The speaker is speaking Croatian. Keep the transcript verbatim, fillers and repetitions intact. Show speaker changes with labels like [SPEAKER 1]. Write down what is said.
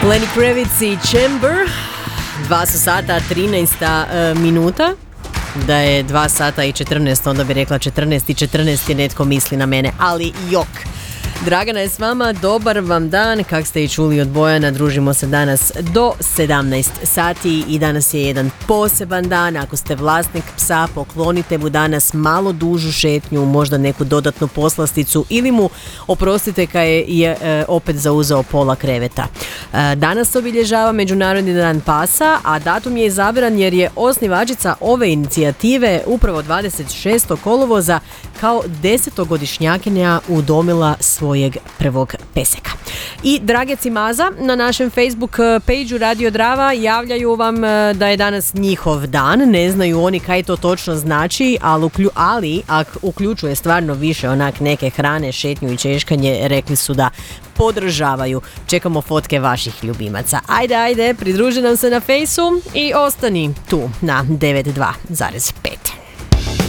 [SPEAKER 1] Lenny Kravitz i Chamber. Dva su sata, trinaesta uh, minuta. Da je dva sata i četrnaest, onda bi rekla četrnaest i četrnaest, je netko misli na mene, ali jok. Dragana je s vama, dobar vam dan, kak ste i čuli od Bojana, družimo se danas do sedamnaest sati i danas je jedan poseban dan. Ako ste vlasnik psa, poklonite mu danas malo dužu šetnju, možda neku dodatnu poslasticu ili mu oprostite kad je, je e, opet zauzeo pola kreveta. E, danas obilježava Međunarodni dan pasa, a datum je izabran jer je osnivačica ove inicijative upravo dvadeset šestog kolovoza kao desetogodišnjakinja udomila svojeg prvog peseka. I Dragec i Maza na našem Facebook pageu Radio Drava javljaju vam da je danas njihov dan. Ne znaju oni kaj to točno znači, ali, uklju, ali ak uključuje stvarno više onak neke hrane, šetnju i češkanje, rekli su da podržavaju. Čekamo fotke vaših ljubimaca. Ajde, ajde, pridruži nam se na fejsu i ostani tu na devedeset dva zarez pet.